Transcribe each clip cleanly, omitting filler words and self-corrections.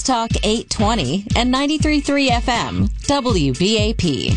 News Talk 820 and 93.3 FM, WBAP.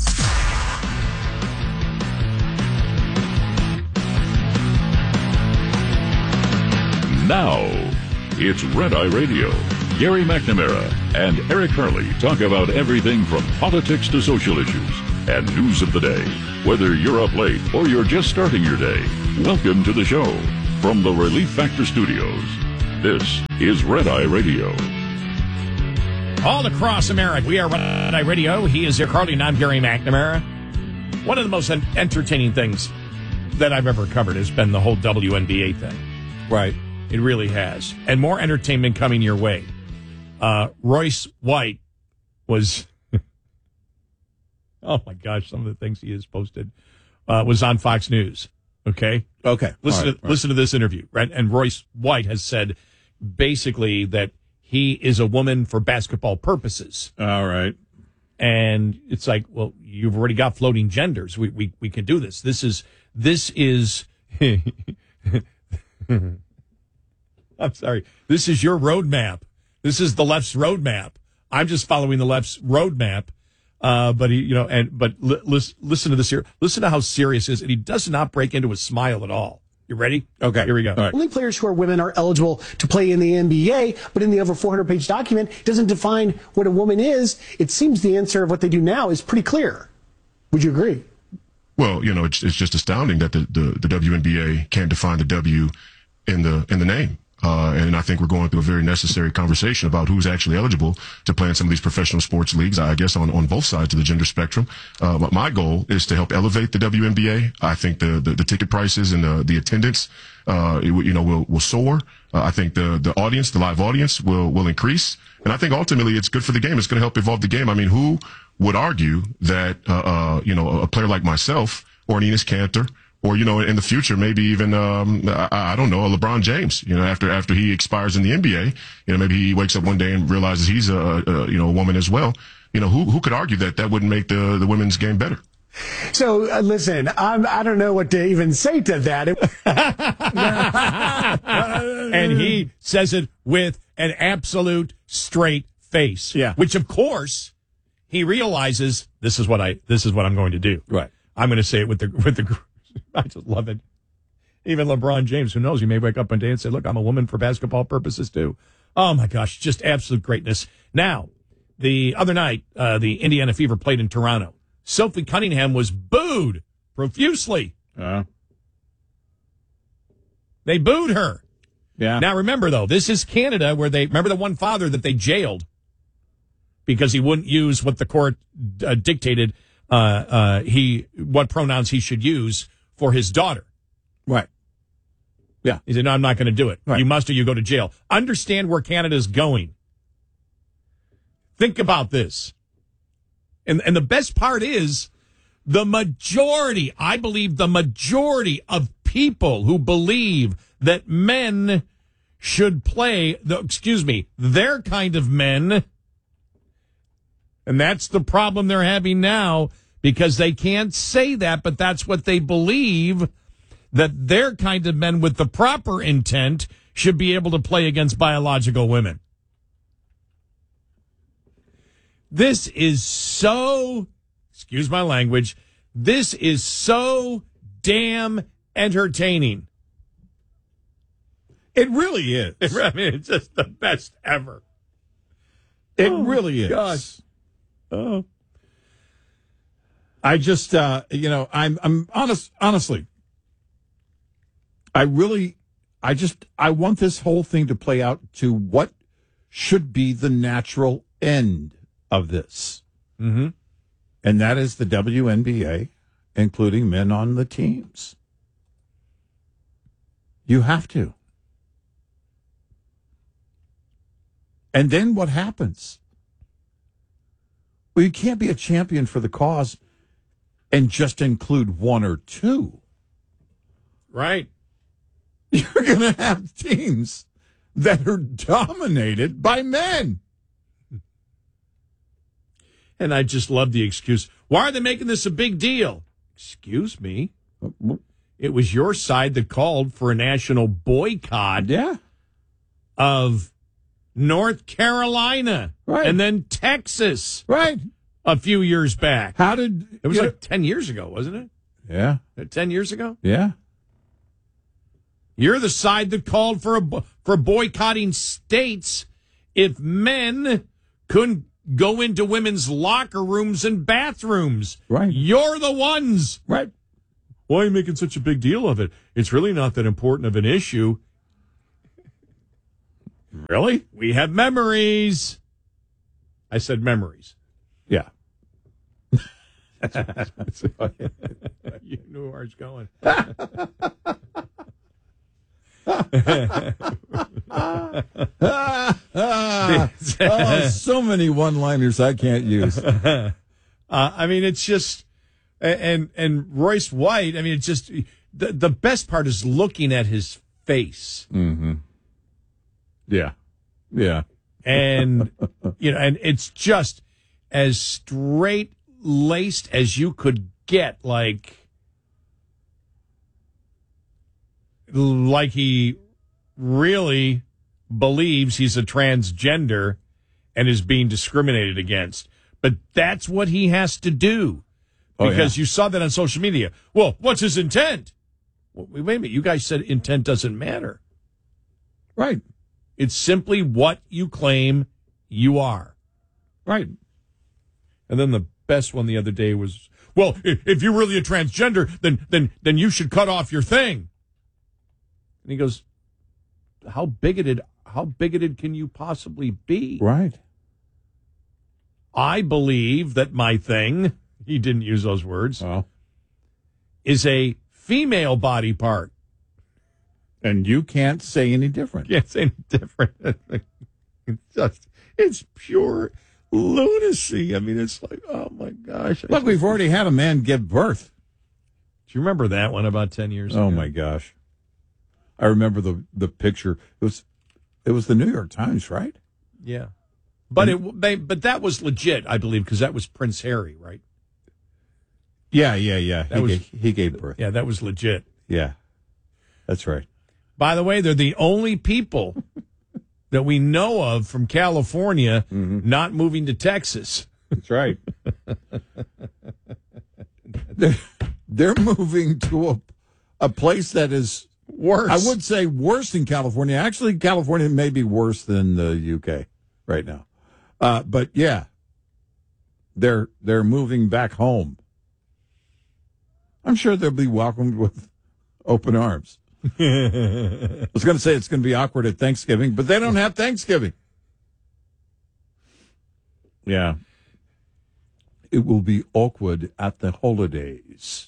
Now, it's Red Eye Radio. Gary McNamara and Eric Hurley talk about everything from politics to social issues and news of the day. Whether you're up late or you're just starting your day, welcome to the show. From the Relief Factor Studios, this is Red Eye Radio. All across America, we are Red Eye Radio. He is Eric Hurley and I'm Gary McNamara. One of the most entertaining things that I've ever covered has been the whole WNBA thing. Right. It really has. And more entertainment coming your way. Royce White was, oh my gosh, some of the things he has posted was on Fox News. Okay? Okay. Listen to this interview, right? And Royce White has said basically that he is a woman for basketball purposes. All right. And it's like, well, you've already got floating genders. We can do this. This is I'm sorry. This is your roadmap. This is the left's roadmap. I'm just following the left's roadmap. Listen to this here. Listen to how serious it is. And he does not break into a smile at all. You ready? Okay. Here we go. All right. Only players who are women are eligible to play in the NBA, but in the over 400-page document, it doesn't define what a woman is. It seems the answer of what they do now is pretty clear. Would you agree? Well, it's just astounding that the WNBA can't define the W in the name. And I think we're going through a very necessary conversation about who's actually eligible to play in some of these professional sports leagues, I guess, on both sides of the gender spectrum. But my goal is to help elevate the WNBA. I think the ticket prices and the attendance, will soar. I think the audience, the live audience will increase. And I think ultimately it's good for the game. It's going to help evolve the game. I mean, who would argue that, a player like myself or an Enes Kanter, or, in the future, maybe even, I don't know, a LeBron James, after he expires in the NBA, maybe he wakes up one day and realizes he's a woman as well. Who could argue that wouldn't make the women's game better? So, listen, I don't know what to even say to that. And he says it with an absolute straight face. Yeah. Which, of course, he realizes this is what I'm going to do. Right. I'm going to say it with the I just love it. Even LeBron James, who knows, he may wake up one day and say, look, I'm a woman for basketball purposes too. Oh my gosh, just absolute greatness. Now, the other night, the Indiana Fever played in Toronto. Sophie Cunningham was booed profusely. They booed her. Yeah. Now remember though, this is Canada where remember the one father that they jailed because he wouldn't use what the court dictated, what pronouns he should use for his daughter. Right. Yeah. He said, no, I'm not going to do it. Right. You must or you go to jail. Understand where Canada's going. Think about this. And the best part is I believe the majority of people who believe that men should play, their kind of men, and that's the problem they're having now, because they can't say that, but that's what they believe, that their kind of men with the proper intent should be able to play against biological women. This is so, excuse my language, this is so damn entertaining. It really is. I mean, it's just the best ever. It really is. Gosh. Oh. I just, I'm honestly, I want this whole thing to play out to what should be the natural end of this. Mm-hmm. And that is the WNBA, including men on the teams. You have to. And then what happens? Well, you can't be a champion for the cause and just include one or two. Right. You're going to have teams that are dominated by men. And I just love the excuse. Why are they making this a big deal? Excuse me. It was your side that called for a national boycott Yeah. of North Carolina, Right. and then Texas Right. a few years back. How did It was like 10 years ago, wasn't it? Yeah. 10 years ago? Yeah. You're the side that called for boycotting states if men couldn't go into women's locker rooms and bathrooms. Right. You're the ones. Right. Why are you making such a big deal of it? It's really not that important of an issue. Really? We have memories. I said memories. Yeah. You knew where I was going. So many one-liners I can't use. I mean, it's just, and Royce White, I mean, it's just, the best part is looking at his face. Mm-hmm. Yeah. Yeah. And, and it's just as straight-laced as you could get, like he really believes he's a transgender and is being discriminated against. But that's what he has to do. Because you saw that on social media. Well, what's his intent? Well, wait a minute. You guys said intent doesn't matter. Right. It's simply what you claim you are. Right. And then the best one the other day was, well, if you're really a transgender, then you should cut off your thing. And he goes, how bigoted can you possibly be? Right. I believe that my thing, he didn't use those words, is a female body part. And you can't say any different. Can't say any different. It's pure lunacy. I mean, it's like, oh my gosh. Look, we've already had a man give birth. Do you remember that one about 10 years ago? Oh my gosh. I remember the picture. It was the New York Times, right? Yeah. But but that was legit, I believe, because that was Prince Harry, right? Yeah. He gave birth. Yeah, that was legit. Yeah. That's right. By the way, they're the only people that we know of from California not moving to Texas. That's right. They're moving to a place that is worse. I would say worse than California. Actually, California may be worse than the UK right now. But yeah, they're moving back home. I'm sure they'll be welcomed with open arms. I was going to say it's going to be awkward at Thanksgiving, but they don't have Thanksgiving. Yeah. It will be awkward at the holidays.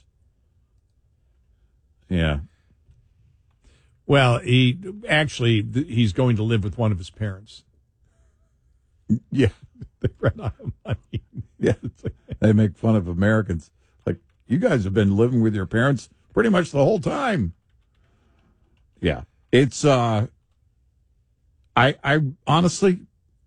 Yeah. Well, he's going to live with one of his parents. Yeah. They run out of money. Yeah. They make fun of Americans. Like, you guys have been living with your parents pretty much the whole time. Yeah. It's, I honestly,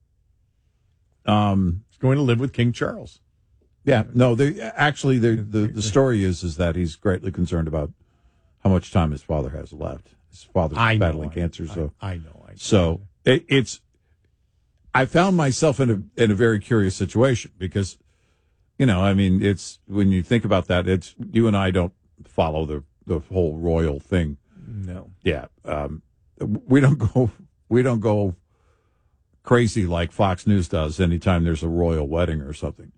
he's going to live with King Charles. Yeah. No, the story is that he's greatly concerned about how much time his father has left. His father's battling cancer. So I know. So I found myself in a very curious situation because, I mean, it's when you think about that, it's you and I don't follow the whole royal thing. No. Yeah. We don't go crazy like Fox News does anytime there's a royal wedding or something.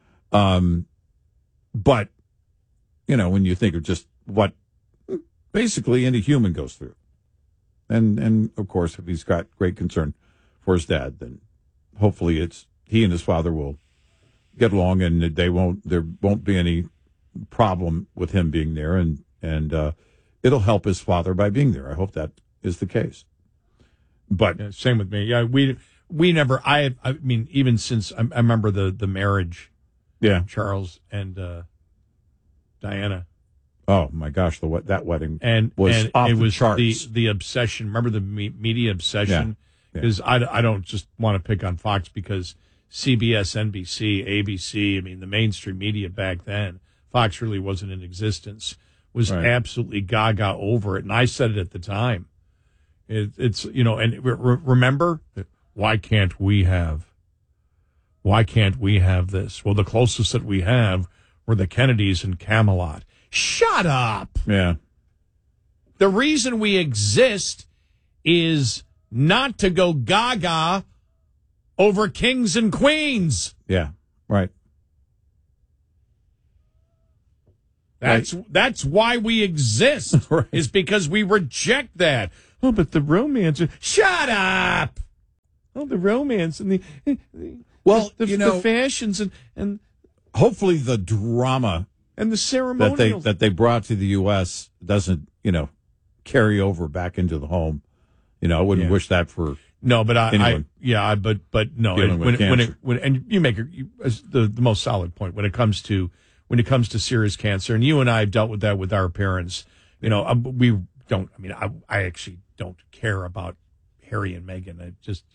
But when you think of just what basically any human goes through, and of course, if he's got great concern for his dad, then hopefully he and his father will get along, and there won't be any problem with him being there, and it'll help his father by being there. I hope that is the case. But same with me. Yeah, we never. I mean, even since I remember the marriage. Yeah, Charles and Diana. Oh my gosh, that wedding was off it the was charts. The obsession. Remember the media obsession? Because I don't just want to pick on Fox because CBS, NBC, ABC. I mean, the mainstream media back then, Fox really wasn't in existence. Was absolutely gaga over it, and I said it at the time. It's and remember Why can't we have this? Well, the closest that we have were the Kennedys in Camelot. Shut up. Yeah. The reason we exist is not to go gaga over kings and queens. Yeah. Right. That's why we exist, Right. is because we reject that. Oh, but the romance. Shut up. Oh, the romance and the fashions and hopefully the drama the ceremonials that they brought to the U.S. doesn't, carry over back into the home. I wouldn't wish that for no, but anyone but no. dealing with cancer. And you make the most solid point when it comes to serious cancer, and you and I have dealt with that with our parents. We don't. I mean, I actually don't care about Harry and Meghan. I just,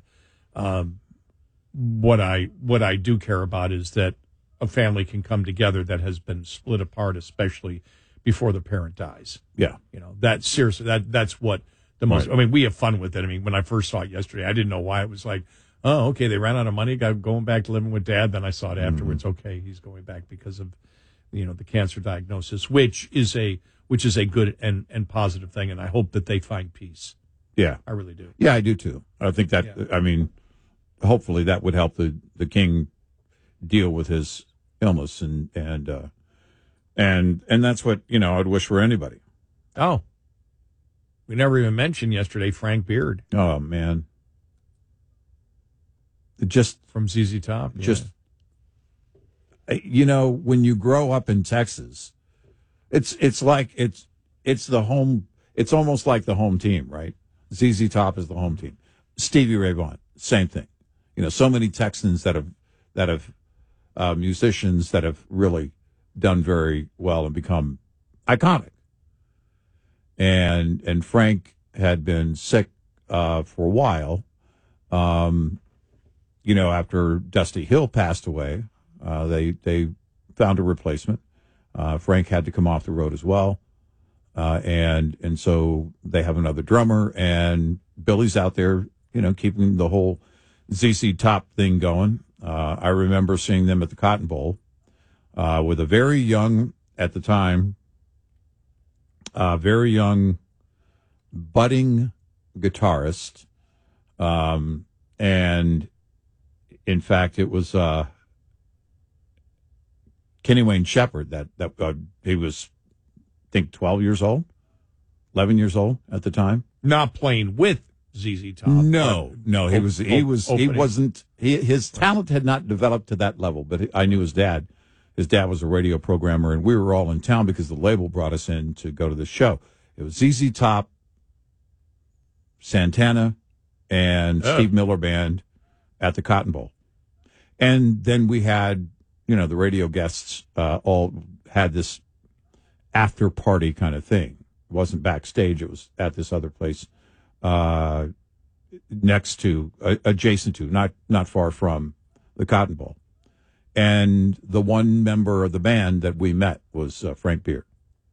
what I do care about is that a family can come together that has been split apart, especially before the parent dies. Yeah. That's seriously, that's what the most, Right. I mean, we have fun with it. I mean, when I first saw it yesterday, I didn't know why. It was like, oh, okay, they ran out of money, got going back to living with dad. Then I saw it afterwards. Okay, he's going back because of, the cancer diagnosis, which is a good and positive thing. And I hope that they find peace. Yeah. I really do. Yeah, I do too. I think that, I mean, hopefully that would help the king deal with his illness and that's what, I'd wish for anybody. Oh, we never even mentioned yesterday Frank Beard. Oh man. Just from ZZ Top. Yeah. Just, when you grow up in Texas, it's like, it's the home, it's almost like the home team, right? ZZ Top is the home team. Stevie Ray Vaughan, same thing. So many Texans that have musicians that have really done very well and become iconic. And Frank had been sick for a while. After Dusty Hill passed away, they found a replacement. Frank had to come off the road as well. And so they have another drummer, and Billy's out there, keeping the whole ZZ Top thing going. I remember seeing them at the Cotton Bowl with a very young, at the time, very young budding guitarist. And in fact, it was Kenny Wayne Shepherd that he was, I think, 12 years old, 11 years old at the time. Not playing with ZZ Top. No, his talent had not developed to that level, but I knew his dad. His dad was a radio programmer, and we were all in town because the label brought us in to go to the show. It was ZZ Top, Santana, and Steve Miller Band at the Cotton Bowl. And then we had, the radio guests all had this after party kind of thing. It wasn't backstage. It was at this other place next to, adjacent to, not far from the Cotton Bowl. And the one member of the band that we met was Frank Beard.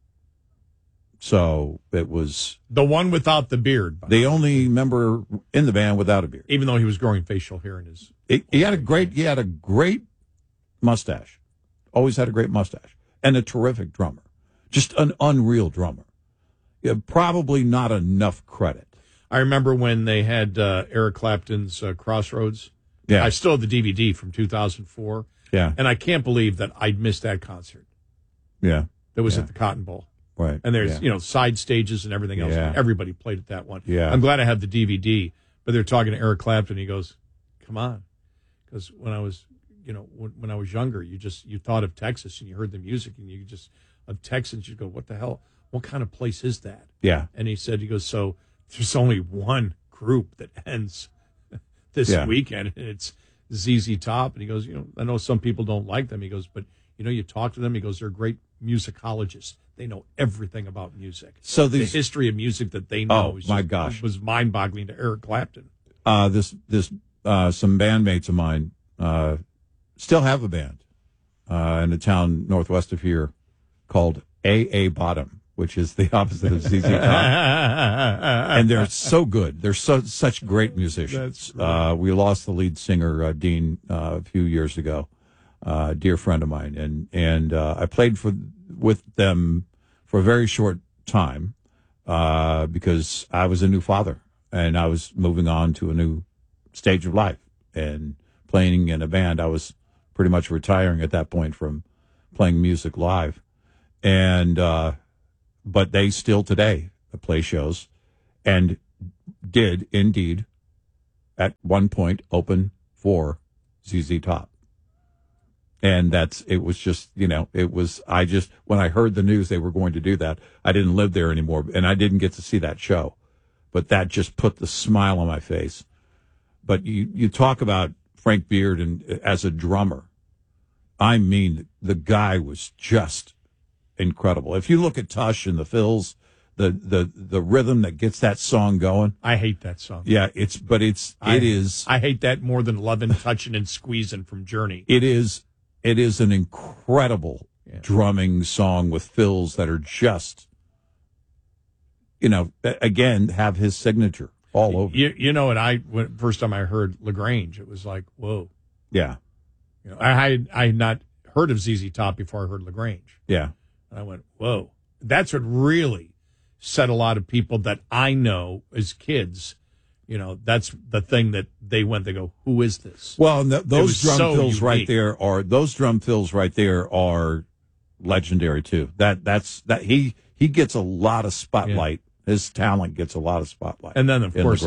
So it was the one without the beard. The only member in the band without a beard. Even though he was growing facial hair in his... He had a great mustache. Always had a great mustache. And a terrific drummer. Just an unreal drummer. Yeah, probably not enough credit. I remember when they had Eric Clapton's Crossroads. Yeah. I still have the DVD from 2004. Yeah. And I can't believe that I missed that concert. Yeah. That was at the Cotton Bowl. Right. And there's, side stages and everything else. Yeah. Everybody played at that one. Yeah. I'm glad I have the DVD. But they're talking to Eric Clapton. He goes, come on. Because when I was, when I was younger, you thought of Texas and you heard the music and you just, of Texans, you go, what the hell? What kind of place is that? Yeah. And he goes, so there's only one group that ends this weekend, and it's ZZ Top. And he goes, I know some people don't like them. He goes, but, you talk to them. He goes, they're great musicologists. They know everything about music. So the history of music that they know was mind-boggling to Eric Clapton. Some bandmates of mine still have a band in a town northwest of here called A.A. Bottom. which is the opposite of ZZ Top. And they're so good. They're such great musicians. We lost the lead singer, Dean, a few years ago, a dear friend of mine. And I played with them for a very short time because I was a new father and I was moving on to a new stage of life. And playing in a band, I was pretty much retiring at that point from playing music live. And but they still today play shows and did indeed at one point open for ZZ Top. And it was just, when I heard the news they were going to do that, I didn't live there anymore and I didn't get to see that show. But that just put the smile on my face. But you talk about Frank Beard and as a drummer, I mean, the guy was just incredible. If you look at Tush and the Phils, the rhythm that gets that song going. I hate that song. Yeah, it is. I hate that more than Lovin', Touchin', and Squeezin' from Journey. It is an incredible drumming song with fills that are just, again, have his signature all over. When first time I heard LaGrange, it was like, whoa. Yeah. I had not heard of ZZ Top before I heard LaGrange. Yeah. And I went, whoa. That's what really set a lot of people that I know as kids, that's the thing that they go, who is this? Well, and those drum fills right there are legendary too. That he gets a lot of spotlight. Yeah. His talent gets a lot of spotlight. And then of course,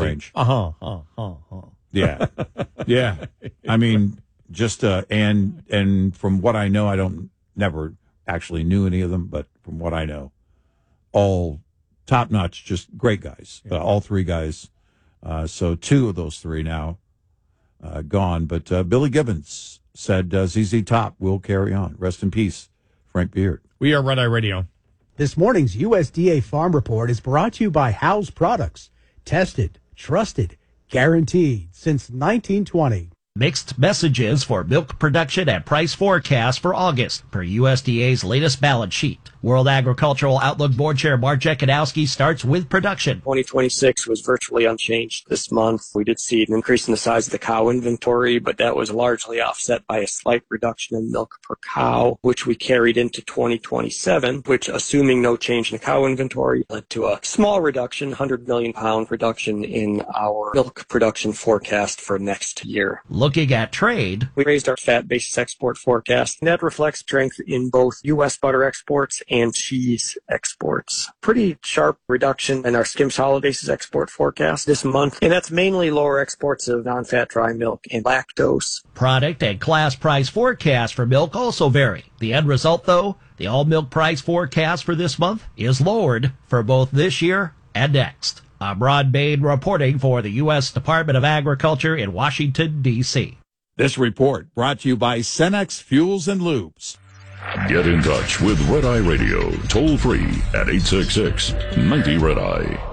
yeah. Yeah. I mean, just and from what I know, I never actually knew any of them, but from what I know, all top notch, just great guys. All three guys. So two of those three now gone. But Billy Gibbons said ZZ Top will carry on. Rest in peace, Frank Beard. We are Red Eye Radio. This morning's USDA Farm Report is brought to you by House Products. Tested, trusted, guaranteed since 1920. Mixed messages for milk production and price forecast for August per USDA's latest balance sheet. World Agricultural Outlook Board Chair Mark Jekanowski starts with production. 2026 was virtually unchanged this month. We did see an increase in the size of the cow inventory, but that was largely offset by a slight reduction in milk per cow, which we carried into 2027, which, assuming no change in the cow inventory, led to a small reduction, 100 million pound reduction in our milk production forecast for next year. Looking at trade, we raised our fat basis export forecast, and that reflects strength in both U.S. butter exports and cheese exports. Pretty sharp reduction in our skim solid basis export forecast this month, and that's mainly lower exports of non-fat dry milk and lactose. Product and class price forecast for milk also vary. The end result, though, the all milk price forecast for this month is lowered for both this year and next. I'm Ron Bain reporting for the U.S. Department of Agriculture in Washington, D.C. This report brought to you by Cenex Fuels and Lubes. Get in touch with Red Eye Radio, toll free at 866-90-RED-EYE.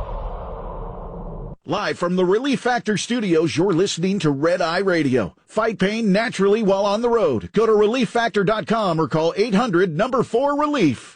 Live from the Relief Factor Studios, you're listening to Red Eye Radio. Fight pain naturally while on the road. Go to ReliefFactor.com or call 800-4-RELIEF.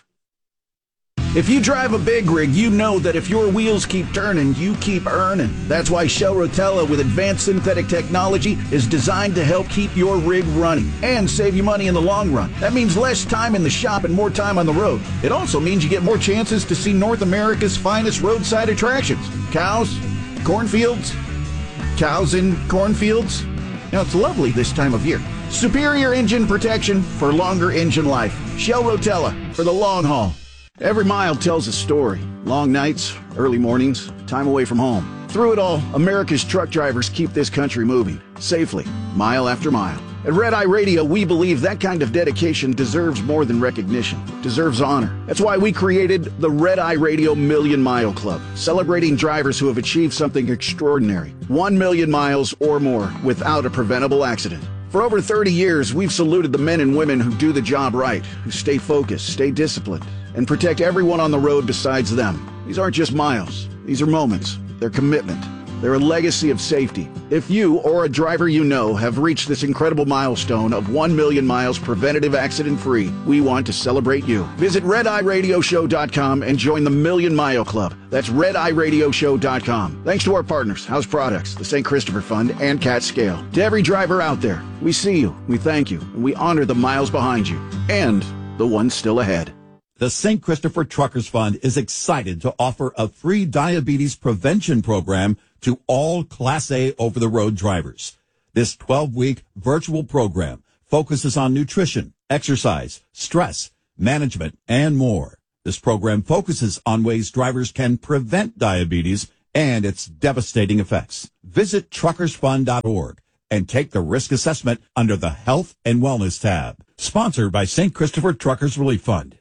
If you drive a big rig, you know that if your wheels keep turning, you keep earning. That's why Shell Rotella with advanced synthetic technology is designed to help keep your rig running and save you money in the long run. That means less time in the shop and more time on the road. It also means you get more chances to see North America's finest roadside attractions. Cows, cornfields, cows in cornfields. Now, it's lovely this time of year. Superior engine protection for longer engine life. Shell Rotella for the long haul. Every mile tells a story. Long nights, early mornings, time away from home. Through it all, America's truck drivers keep this country moving, safely, mile after mile. At Red Eye Radio, we believe that kind of dedication deserves more than recognition, deserves honor. That's why we created the Red Eye Radio Million Mile Club, celebrating drivers who have achieved something extraordinary. 1 million miles or more without a preventable accident. For over 30 years, we've saluted the men and women who do the job right, who stay focused, stay disciplined, and protect everyone on the road besides them. These aren't just miles. These are moments. They're commitment. They're a legacy of safety. If you or a driver you know have reached this incredible milestone of 1 million miles preventative accident-free, we want to celebrate you. Visit RedEyeRadioShow.com and join the Million Mile Club. That's RedEyeRadioShow.com. Thanks to our partners, House Products, the St. Christopher Fund, and Cat Scale. To every driver out there, we see you, we thank you, and we honor the miles behind you, and the ones still ahead. The St. Christopher Truckers Fund is excited to offer a free diabetes prevention program to all Class A over-the-road drivers. This 12-week virtual program focuses on nutrition, exercise, stress, management, and more. This program focuses on ways drivers can prevent diabetes and its devastating effects. Visit truckersfund.org and take the risk assessment under the Health and Wellness tab. Sponsored by St. Christopher Truckers Relief Fund.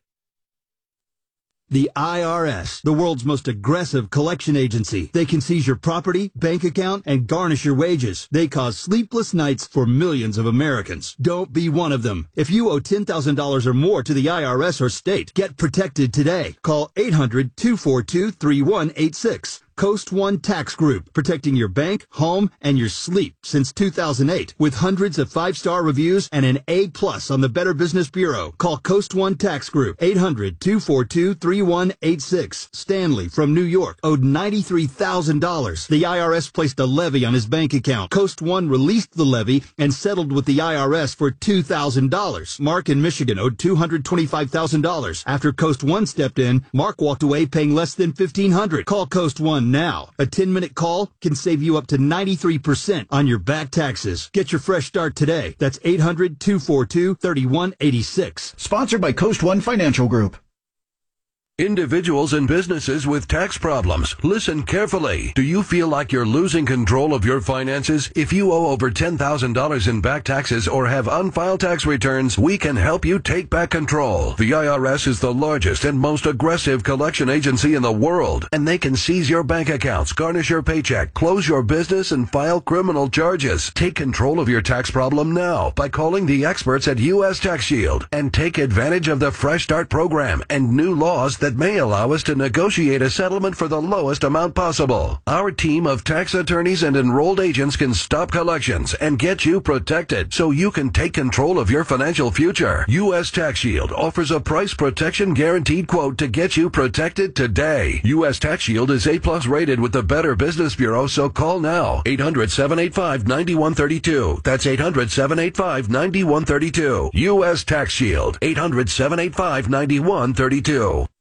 The IRS, the world's most aggressive collection agency. They can seize your property, bank account, and garnish your wages. They cause sleepless nights for millions of Americans. Don't be one of them. If you owe $10,000 or more to the IRS or state, get protected today. Call 800-242-3186. Coast One Tax Group, protecting your bank, home, and your sleep since 2008. With hundreds of 5-star reviews and an A+ on the Better Business Bureau. Call Coast One Tax Group, 800-242-3186. Stanley from New York owed $93,000. The IRS placed a levy on his bank account. Coast One released the levy and settled with the IRS for $2,000. Mark in Michigan owed $225,000. After Coast One stepped in, Mark walked away paying less than $1,500. Call Coast One now. A 10-minute call can save you up to 93% on your back taxes. Get your fresh start today. That's 800-242-3186. Sponsored by Coast One Financial Group. Individuals and businesses with tax problems, listen carefully. Do you feel like you're losing control of your finances? If you owe over $10,000 in back taxes or have unfiled tax returns, we can help you take back control. The IRS is the largest and most aggressive collection agency in the world, and they can seize your bank accounts, garnish your paycheck, close your business, and file criminal charges. Take control of your tax problem now by calling the experts at U.S. Tax Shield and take advantage of the Fresh Start program and new laws that may allow us to negotiate a settlement for the lowest amount possible. Our team of tax attorneys and enrolled agents can stop collections and get you protected so you can take control of your financial future. U.S. Tax Shield offers a price protection guaranteed quote to get you protected today. U.S. Tax Shield is A+ rated with the Better Business Bureau, so call now. 800-785-9132. That's 800-785-9132. U.S. Tax Shield. 800-785-9132.